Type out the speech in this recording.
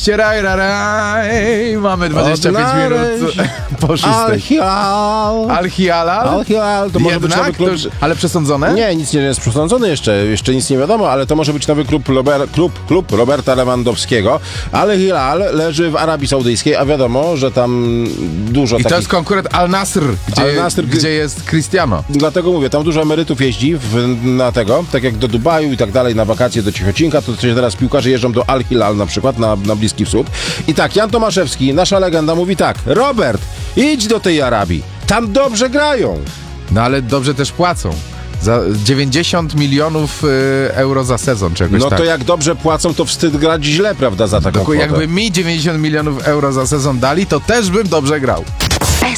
oczywiście, raj. Mamy 25 minut po 6. Al-Hilal? To może być nowy klub. Ale przesądzone? Nie, nic nie jest przesądzone jeszcze nic nie wiadomo, ale to może być nowy klub Roberta Lewandowskiego. Al-Hilal leży w Arabii Saudyjskiej, a wiadomo, że tam dużo takich... to jest konkurent Al-Nasr, gdzie jest Cristiano. Dlatego mówię, tam dużo emerytów jeździ na tego, tak jak do Dubaju i tak dalej, na wakacje do Cichocinka, to teraz piłkarze jeżdżą do Al-Hilal na przykład, na Bliski Wschód. I tak, Jan Tomaszewski, nasza legenda, mówi tak: Robert, idź do tej Arabii, tam dobrze grają. No ale dobrze też płacą. Za 90 milionów euro za sezon, czegoś tak. No to jak dobrze płacą, to wstyd grać źle, prawda, za taką kwotę. Jakby mi 90 milionów euro za sezon dali, to też bym dobrze grał.